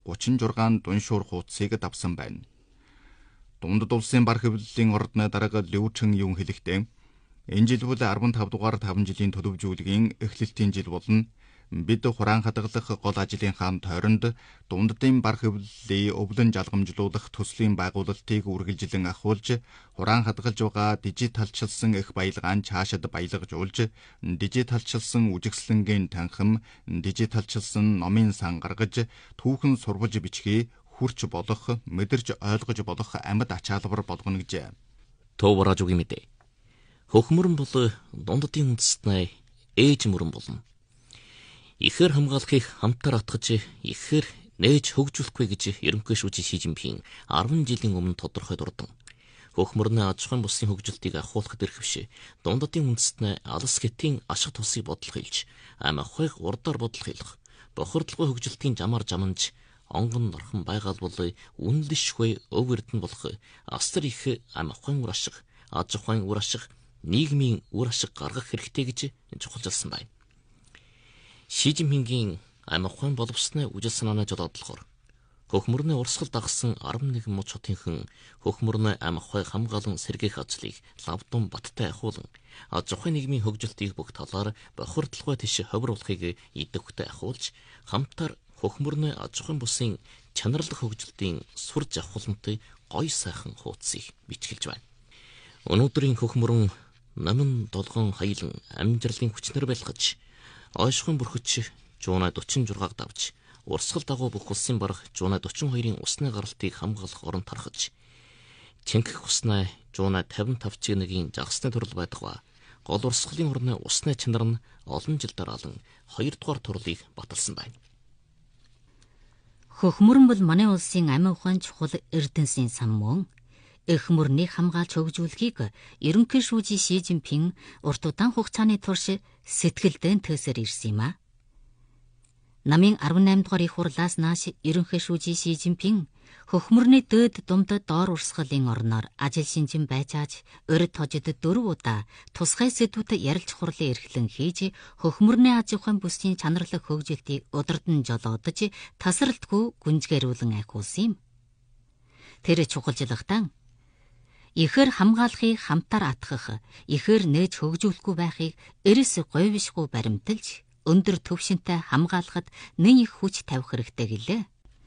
36 дуншуур хуудсыг давсан байна. Дундад улсын бар хэвлэлийн ордны дарга Лүчэн Юн хэлэхдээ энэ жил бол 15 дугаар 5 жилийн төлөвжүүлгийн эхлэлтийн жил болно. Бид хураан хадгалах гол ажлынхаа тойронд дундадын бар хэвлэлийг өвлөн жалгамжлуулах төслийн байгуулалтыг үргэлжлэн ахуулж, хураан хадгалж байгаа дижиталчилсан их баялгаан цаашид баялагжуулж, дижиталчилсан үжигслэнгийн танхим, дижиталчилсан номын сан гаргаж, түүхэн сурвалж бичгийг хүрч болох, мэдэрч ойлгож болох амьд ачаалбар болгоно гэжээ. Товаражуугийн мэдээ. Хөхмөрөн бол дундадын үндэстний ээж мөрөн болно. Ихээр хамгаалахыг хамтаар атгаж, ихээр нээж хөгжүүлэхгүй гэж ерөнхий шүүжийн Ши Жинпин 10 жилийн өмнө тодорхой дурдан. Хөхмөрний аж ахуйн бүсийн хөгжилтийг ахуулахад эрхэвш, дундадын үндэстний алс гэтийн ашиг тусыг бодлого хэлж, ам ахуйг урдаар бодлого хэлэх, бохирдлогын хөгжилтийн жамаар жаманж, онгон норхон байгаал бол үнэлшгүй өв эрдэнэ болох астар их ам ахуйн үр ашиг, аж ахуйн үр ашиг, нийгмийн үр ашиг гаргах хэрэгтэй гэж чухалчилсан байна. Ши Жинпингийн ам ахуйн боловсны үжил санааны жолоодлогоор хөхмөрний урсгал дагсан 11 муж хотынхан хөхмөрний ам ахуйг хамгаалан сэргээх ажлыг лавдун баттай ахуулан аж ахуйн нийгмийн хөгжилтийг бүх талаар бохирдлогоо тийш ховруулахыг идэвхтэй ахуулж, хамтаар хөхмөрний аж ахуйн бүсийн чанарлах хөгжилтийн сурж авахлантай гоё сайхан хуудсыг бичгэлж байна. Өнөөдрийн хөхмөрөн намын долгон хаялан амжирлын хүчнэр байлгаж, ойшхон бүрхэж жуунай 46-г давж, урсгал дагуу бүх улсын бараг жуунай 42-ийн усны гаралтыг хамгаалах орон тархаж, чингэх уснай жуунай 55-1-ийн жагсны төрөл байдаг ба, гол урсгалын орны усны чанар нь олон жил дараалан 2 дугаар турлыг баталсан байна. Хөхмөрөн бол манай улсын амин ухаан чухал эрдэнэсийн сан мөн. Эх мөрнийг хамгаалж хөгжүүлэхийг ерөнхий шүүжийн Ши Жинпин урт удаан хугацааны турш сэтгэлдэн төсөр ирсэн юм а. Намын 18 дугаар их хурлаас нааш ерөнхий шүүжийн Ши Жинпин хөхмөрний дээд думдад доор урсгалын орноор ажил шинжин байцааж, урд хожид 4 удаа тусгай сэдвүүдэд ярилж хурлын эрхлэн хийж, хөхмөрний аж ахуйн бүсийн чанарлах хөгжилтийг удирдан жолоодож, тасралтгүй гүнзгийрүүлэн ахиулсан юм. Тэр чухалчлагтан ихээр хамгаалахыг хамтаар атгах, ихээр нээж хөгжүүлэхгүй байхыг эрс говьшгүй баримталж, өндөр төвшинтэй хамгаалахад нэн их хүч тавих хэрэгтэй гэлээ.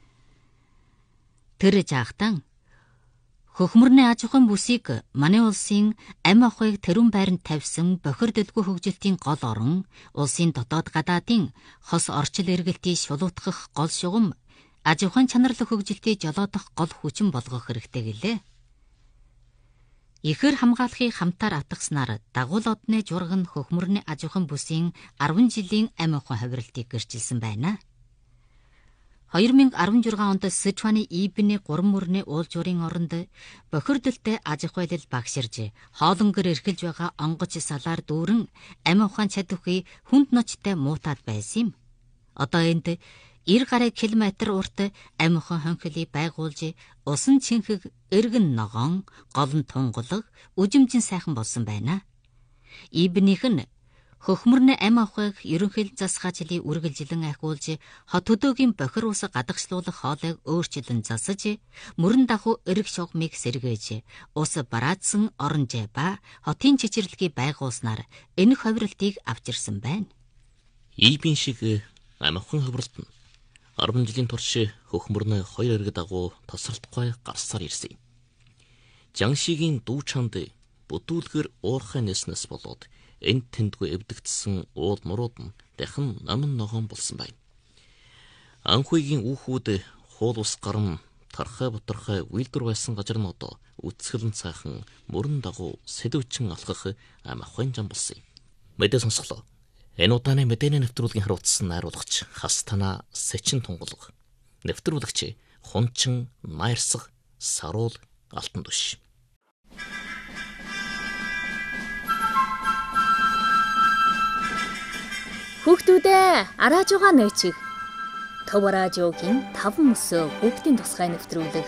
Тэр жаахтан хөхмөрний аж ахуйн бүсийг манай улсын ам ахуйг тэрүүн байранд тавьсан бохирдолгүй хөгжилтийн гол орон, улсын дотоод гадаадын хос орчил эргэлтийг шулуутгах гол шугам, аж ахуйн чанарлах хөгжилтийг жолоодох гол хүчин болгох хэрэгтэй гэлээ. Ихээр хамгаалахыг хамтаар атгаснаар дагуул одны жураг нь хөхмөрний аж ахуйн бүсийн 10 жилийн ам ахуйн хувиралтыг гэрчилсэн байна. 2016 онд Сычуаны Ибний 3 мөрний уулжуурын оронд бохирдолтой аж ахуйлал багширж, хоолонгор эрхэлж байгаа онгоч салаар дүүрэн ам ахуйн чадварыг хүнд ночтой муутаад байсан юм. Одоо энд 90 км урт ам ахуйн хонхилыг байгуулж, усан чинхэг эргэн ногоон, гол нь тунгалаг, үжимжин сайхан болсон байна. Ибнийх нь хөхмөрний ам ахуйг ерөнхий засгаажлыг үргэлжлэн ахиулж, хот хөдөөгийн бохир ус гадагшлуулах хоолойг өөрчлөн засаж, мөрөн дагуу эрг шугамыг сэргээж, ус бараадсан оронжээ ба хотын чичирлэгийг байгуулснаар энэ хувиралтыг авчирсан байна. Ибн шиг ам ахуйн хувиралт нь 10 жилийн турш хөхмөрний 2 эрэг дагуу тасралтгүй гарсаар ирсэн юм. Жаншигийн дүү чанд бүтүүлгэр уурхай нэснэс болоод энд тэндгүй эвдэгдсэн уул мурууд нь дахин намын ногоон болсон байна. Анхүйгийн үүхүүд хуул ус гарам тархай бутархай үйлдвэр байсан газар нь одоо үцгэлэн цаахан мөрөн дагуу сэдвчин алхах ам ахуйн зам болсон юм. Мэдээ сонсголоо. Энэ удааны мэдээний нэвтрүүлгийн хариуцсан найруулгач Хастана Сэчин тунгалаг. Нэвтрүүлэгч Хунчин Майрсаг Саруул Алтан түш. Хүүхдүүдээ арааж байгаа нөөцийг Төв радиогийн 5 мөсөө хүүхдийн тусгай нэвтрүүлэг